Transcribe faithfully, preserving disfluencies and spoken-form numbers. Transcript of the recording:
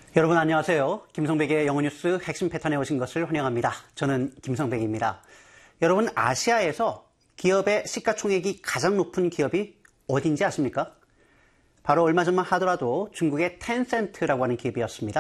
여러분 안녕하세요. 김성백의 영어뉴스 핵심 패턴에 오신 것을 환영합니다. 저는 김성백입니다. 여러분 아시아에서 기업의 시가총액이 가장 높은 기업이 어딘지 아십니까? 바로 얼마 전만 하더라도 중국의 텐센트라고 하는 기업이었습니다.